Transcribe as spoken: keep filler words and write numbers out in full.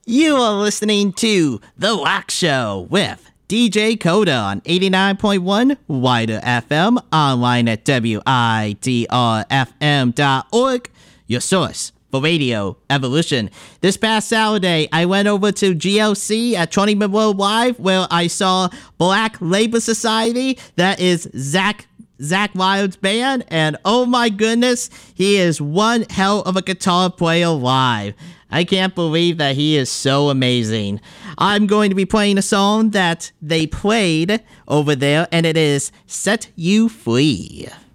You are listening to The Wax Show with D J Coda on eighty-nine point one Wider F M, online at W I D R F M dot org, your source for radio evolution. This past Saturday, I went over to G L C at twenty World Live, where I saw Black Labor Society. That is Zach Zach Wild's band, and oh my goodness, he is one hell of a guitar player live. I can't believe that he is so amazing. I'm going to be playing a song that they played over there, and it is Set You Free.